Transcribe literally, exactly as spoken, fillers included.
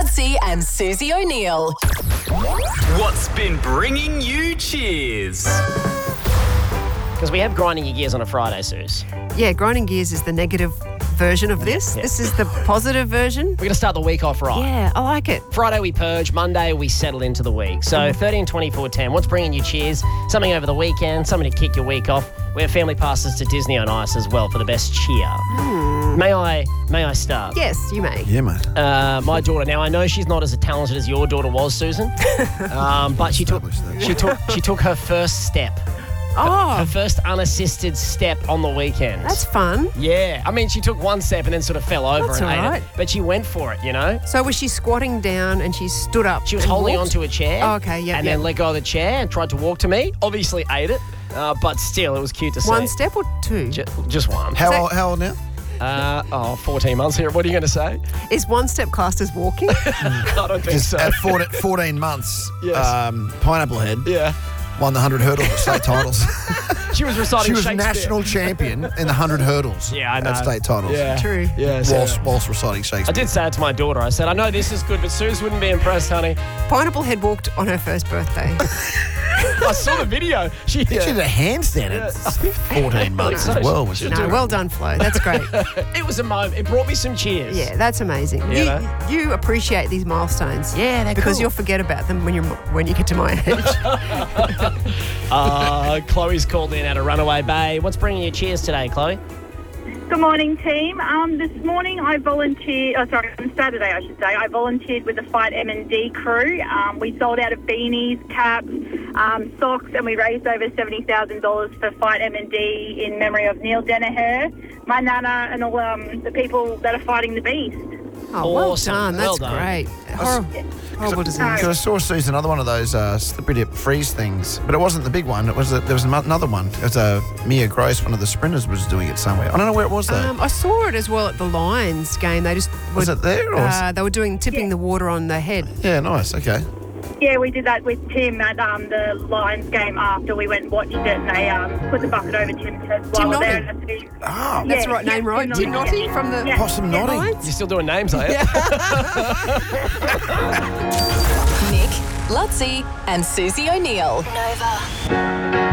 Ludsey and Susie O'Neill. What's been bringing you cheers? Because we have grinding your gears on a Friday, Suze. Yeah, grinding gears is the negative version of this. Yeah. This is the positive version. We're going to start the week off right. Yeah, I like it. Friday we purge, Monday we settle into the week. So thirteen, twenty-four, ten. What's bringing you cheers? Something over the weekend, something to kick your week off. We have family passes to Disney on Ice as well for the best cheer. Mm. May I may I start? Yes, you may. Yeah, mate. Uh, my daughter. Now I know she's not as talented as your daughter was, Susan. um, but she took she took she took her first step. Oh, Her first unassisted step on the weekend. that's fun. Yeah. I mean, she took one step and then sort of fell over That's and all ate right. it. But she went for it, you know? So was she squatting down and she stood up? She was and holding walked? onto a chair. Oh, okay, yeah, And yeah. then let go of the chair and tried to walk to me. Obviously ate it. Uh, but still, it was cute to see. One step or two? Ju- just one. How So- old, how old now? Uh, oh, fourteen months here. What are you going to say? Is one step classed as walking? I don't think Because so. at fourteen, fourteen months, Yes. um, Pineapple Head Yeah. won the one hundred hurdles at state titles. She was reciting She was Shakespeare. national champion in the one hundred hurdles Yeah, I know. at state titles. Yeah. True. Yeah. so- Whilst, whilst reciting I Shakespeare. did say it to my daughter. I said, I know this is good, but Suze wouldn't be impressed, honey. Pineapple Head walked on her first birthday. I saw the video. She, She did a handstand at fourteen months so. as well. Which is No, well done, Flo. That's great. It was a moment. It brought me some cheers. Yeah, that's amazing. You You, know? you appreciate these milestones. Yeah, they're Because cool. you'll forget about them when you're when you get to my age. Uh, Chloe's called in at a Runaway Bay. What's bringing you cheers today, Chloe? Good morning, team. Um, this morning I volunteered, oh sorry, on Saturday I should say, I volunteered with the Fight M and D crew. Um, we sold out of beanies, caps, um, socks, and we raised over seventy thousand dollars for Fight M and D in memory of Neil Danaher, my nana, and all um, the people that are fighting the beast. Oh, well Awesome. done. Well That's done. great. Horrible, horrible Because disease. I saw Suze another one of those uh, slippery dip freeze things, but it wasn't the big one. It was a, there was another one. It was uh, Mia Gross, one of the sprinters, was doing it somewhere. I don't know where it was though. Um, I saw it as well at the Lions game. They just was were, it there? Or was- uh, they were doing tipping the water on the head. yeah, nice. Okay. Yeah, we did that with Tim at um, the Lions game after we went and watched it, and they um, put the bucket over Tim's head while Tim we were there. Notting. And that's who- Oh, That's Yeah, the right yeah, name, right? Tim Tim Notting. Notting from the Yeah. Possum Notting. Lions. You're still doing names, are you? Nick, Ludsey and Susie O'Neill. Nova.